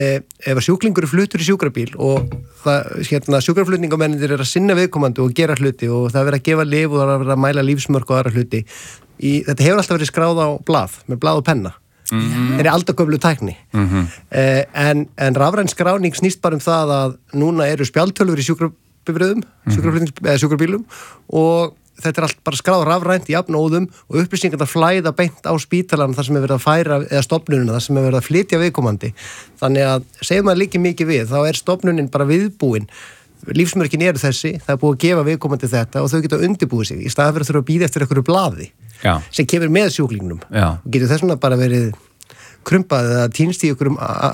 ef að sjúklingur fluttur í sjúkrabíl og sjúkraflutningamennir að sinna viðkomandi og gera hluti og það verið að gefa lyf og það verið að mæla lífsmörk og aðra hluti þetta hefur alltaf verið skráð á blað með blað og penna er aldagömlu tækni en rafræn skráning snýst bara það að núna eru spjaldtölfur í sjúkrabifreiðum sjúkrabílum og þetta allt bara skráð rafrænt í jafnóðum og upplýsingarnar flæða beint á spítalann þar sem er verið að færa, eða stofnunina þar sem er verið að flytja viðkomandi. Þannig að segir maður líki mikið við, þá er stofnunin bara viðbúin. Lífsmörkin eru þessi, það er búið að gefa viðkomandi þetta og þau geta undirbúið sig í staðan fyrir að þurfa að bíða eftir einhverju blaði sem kemur með sjúklingnum. Og getur þess vegna bara verið krumpað eða týnst í ykkur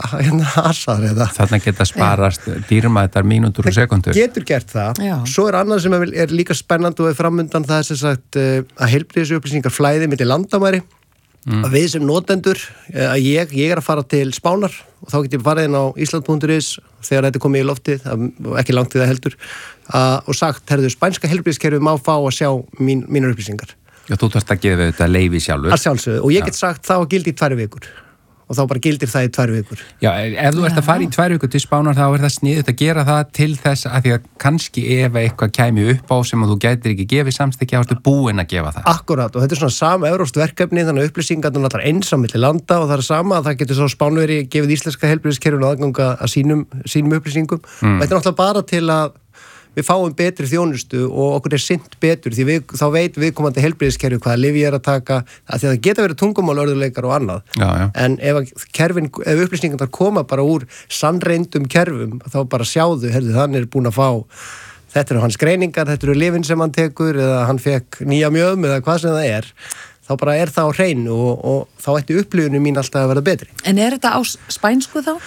asar eða. Þarna geta sparast dýrmætar mínútur og sekundur. Getur gert það. Svo er annað sem er líka spennandi og er framundan það er sem sagt að heilbrigðisupplýsingar flæði milli landamæri. Að við sem notendur, að ég er að fara til Spánar og þá get ég farið inn á Ísland.is þegar þetta komið í loftið, ekki langt í það heldur, og sagt, herðu, spænska heilbrigðiskerfið má fá að sjá mínar upplýsingar. Já, þú þarft að gefa þetta leyfi sjálfur. Að sjálfsögðu, og ég get sagt það gildi í 2 vikur. Og þá bara gildir það í 2 vikur. Já, ef þú ert að fara í 2 vikur til Spánar þá er það sniðugt að gera það til þess að því að kannski ef eitthvað kæmi upp á sem að þú gætir ekki gefið samstykki þá ertu búin að gefa það. Akkurat, og þetta er svona sama evrópskt verkefni þannig að upplýsingarnar allar eins á milli landa og það er sama að það getur svo Spánveri gefið íslenska heilbrigðiskerfinu aðganga að sínum upplýsingum. Og þetta er náttúrulega bara til að við fáum betri þjónustu og okkur er sinnt betur því þá veit viðkomandi heilbrigðiskerfi hvaða lyf ég er að taka að því að það geta verið tungumálörðuleikar og annað en ef upplýsingarnar koma bara úr sannreyndum kerfum þá bara sjáðu, hann er búin að fá þetta eru hans greiningar, þetta eru lyfin sem hann tekur eða hann fekk nýja mjöðum eða hvað sem það er þá bara er það á hreinu og þá ætti upplifunum mín alltaf að vera betri. En er þetta á spænsku þá?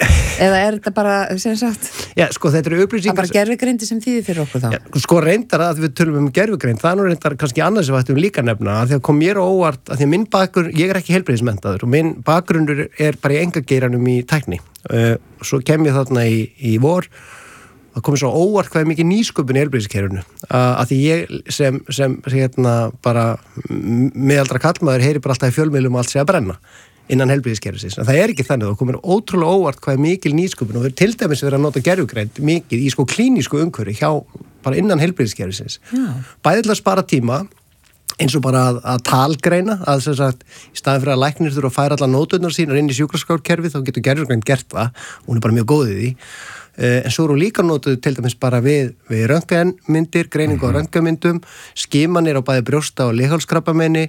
Eða er þetta bara, sem sagt? Já, sko, þetta eru upplýsingar... Það bara gervigreindi sem þýðir fyrir okkur þá? Já, sko, reyndar að við tölum gervigreind, það er nú reyndar kannski annað sem við ættum líka nefna, að því að kom mér á óvart, að því að minn bakgrunn, ég er ekki heilbrigðismenntaður og minn bakgrunnur er bara í engageiranum í tækni. Svo kem ég þarna í vor það komið svo óvart hvað er mikið nýsköpun í heilbrigðiskerfinu að því ég sem bara miðaldra kallmaður heyri bara alltaf í fjölmiðlum og allt sé að brenna innan heilbrigðiskerfisins en það er ekki þannig, það komið ótrúlega óvart hvað er mikil nýsköpun og við til dæmis verið að nota gervigreind mikið í sko klínísku umhverfi hjá bara innan heilbrigðiskerfisins bæði til að spara tíma eins og bara að talgreina að sem sagt, í staðin fyrir að læknir þurfa að færa allar nóturnar sínar inn í sjúkraskrárkerfið þá getur gervigreind gert það og hún er bara mjög góð í því en svo eru líka notuð til dæmis bara við röntgenmyndir, greiningu á röntgenmyndum, skimanir á bæði brjósta og leghálskrabbamenni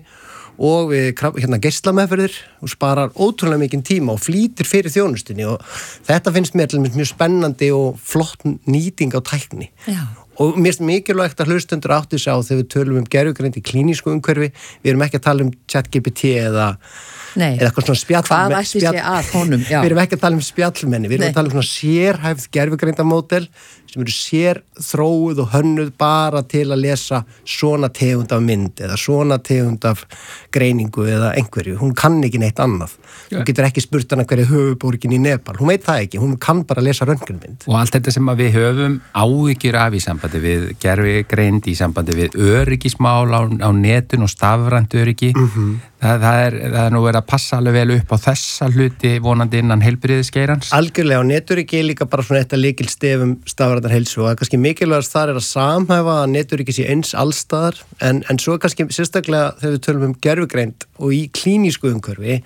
og við geislameðferðir og sparar ótrúlega mikinn tíma og flýtir fyrir þjónustinni og þetta finnst mér til dæmis mjög spennandi og flott nýting á tækni. Já. Og mér finnst mikilvægt að hlustendur átti sig á þegar við tölum gervigreind í klínísku umhverfi, við erum ekki að tala um ChatGPT eða eitthvað svona spjallmenni. Hvað ætti sé að honum? Já. Við erum ekki að tala um spjallmenni, við erum að tala um svona sérhæfð gervigreindamódel sem eru sérþróuð og hönnuð bara til að lesa svona tegund af mynd eða svona tegund af greiningu eða einhverju. Hún kann ekki neitt annað. Hún getur ekki spurt hana hverju höfuborgin í Nepal. Hún veit það ekki, hún kann bara lesa röntgenmynd. Og allt þetta sem við höfum áhyggjur af í sambandi við gervigreind, í sambandi við öryggismál á netun og stafrænt öryggi. Það er nú verið að passa alveg vel upp á þessa hluti vonandi innan heilbrigðisgeirans. Algjörlega, og netöryggi er líka bara svona þetta lykilstefum stafrænnar heilsu og kannski mikilvægast þar er að samhæfa að netöryggi sé eins allstaðar en svo kannski sérstaklega þegar við tölum gervigreind og í klínísku umhverfi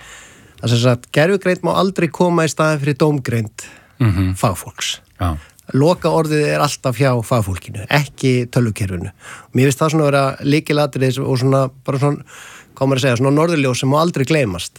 að gervigreind má aldrei koma í staðin fyrir dómgreind fagfólks. Já. Loka orðið er alltaf hjá fagfólkinu, ekki tölvukerfinu. Mér finnst það svona að vera lykilatriði og svona bara svona hvað maður að segja, svona norðurljós sem má aldrei gleymast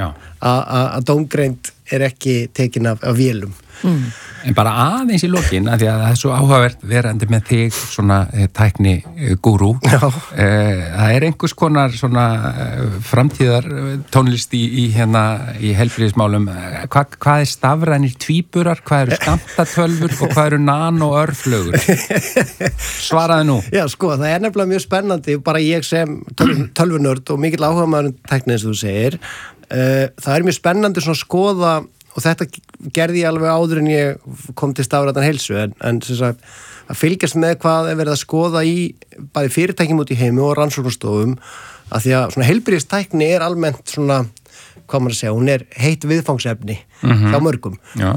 að dómgreind er ekki tekin af vélum. En bara aðeins í lokin, að því að það er svo áhugavert verandi með þig svona tækni gúrú. Það er einhvers konar svona framtíðar tónlist í heilbrigðismálum. Hvað er stafrænir tvíburar, hvað eru skammtatölfur og hvað eru nano-örflögur? Svaraðu nú. Já, sko, það er nefnilega mjög spennandi, bara ég sem tölvunörd og mikill áhugamaður tækni eins og þú segir. Það er mjög spennandi svona að skoða og þetta gerði ég alveg áður en ég kom til stafrænnar heilsu en sem sagt að fylgjast með hvað er verið að skoða í bæði fyrirtækjum út í heimi og rannsóknarstofum að því að svona heilbrigðistækni er almennt svona, hvað maður að segja, hún er heitt viðfangsefni hjá mörgum